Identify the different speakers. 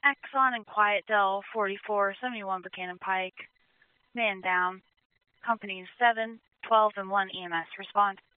Speaker 1: Exxon and Quietdale 4471 Buchanan Pike. Man down. Companies 7, 12, and 1 EMS. Respond.